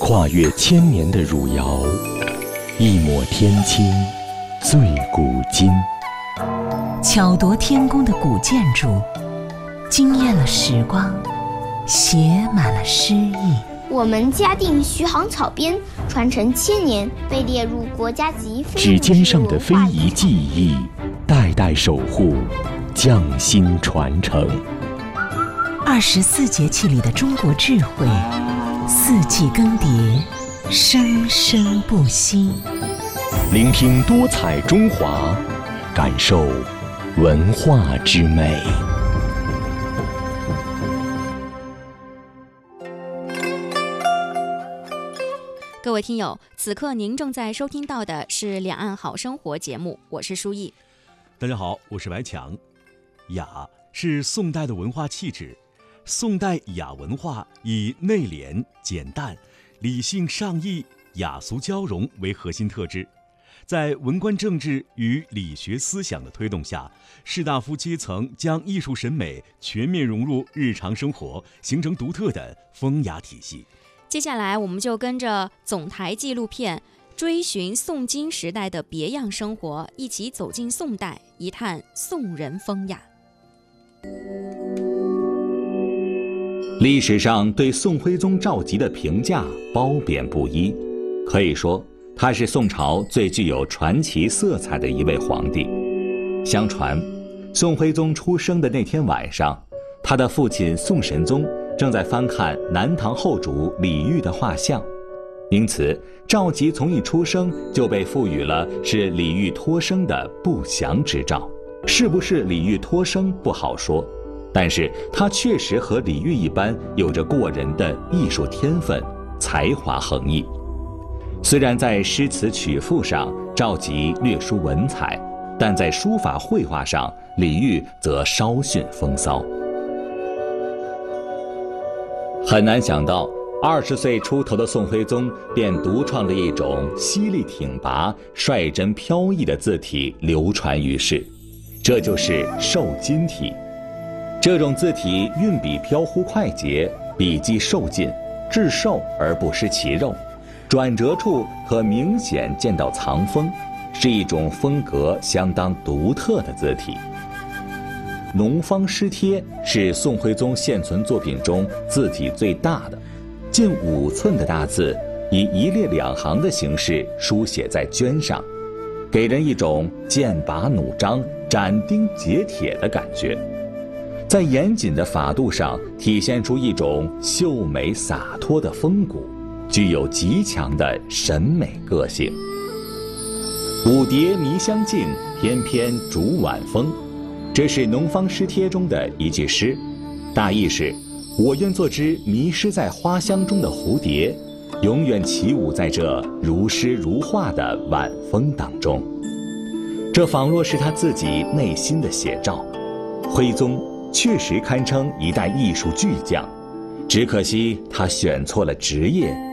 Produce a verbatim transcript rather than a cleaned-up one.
跨越千年的汝窑，一抹天青，醉古今。 巧夺天工的古建筑，惊艳了时光，写满了诗意。 我们嘉定徐杭草编传承千年，被列入国家级非指尖上的非遗技艺，代代守护，匠心传承。 二十四节气里的中国智慧，四季更迭，生生不息。 聆听多彩中华，感受文化之美。 各位听友，此刻您正在收听到的是《两岸好生活》节目，我是舒毅。 大家好，我是白强。雅是宋代的文化气质，宋代雅文化以内敛、简淡、理性上意、雅俗交融为核心特质。在文官政治与理学思想的推动下，士大夫阶层将艺术审美全面融入日常生活，形成独特的风雅体系。 接下来我们就跟着总台纪录片追寻宋金时代的别样生活，一起走进宋代，一探宋人风雅。 历史上对宋徽宗赵佶的评价褒贬不一，可以说他是宋朝最具有传奇色彩的一位皇帝。相传，宋徽宗出生的那天晚上，他的父亲宋神宗正在翻看南唐后主李煜的画像，因此赵佶从一出生就被赋予了是李煜托生的不祥之兆。是不是李煜托生不好说，但是他确实和李煜一般有着过人的艺术天分，才华横溢。虽然在诗词曲赋上赵佶略输文采，但在书法绘画上李煜则稍逊风骚。很难想到，二十岁出头的宋徽宗便独创了一种犀利挺拔、率真飘逸的字体，流传于世。这就是瘦金体。这种字体运笔飘忽快捷，笔迹瘦劲，质瘦而不失其肉，转折处可明显见到藏锋，是一种风格相当独特的字体。农方诗帖是宋徽宗现存作品中字体最大的，近五寸的大字，以一列两行的形式书写在绢上，给人一种剑拔弩张、斩钉截铁的感觉。在严谨的法度上体现出一种秀美洒脱的风骨，具有极强的审美个性。舞蝶迷香径，翩翩逐晚风，这是农方诗帖中的一句诗，大意是：我愿做只迷失在花香中的蝴蝶，永远起舞在这如诗如画的晚风当中。这仿若是他自己内心的写照。徽宗确实堪称一代艺术巨匠，只可惜他选错了职业，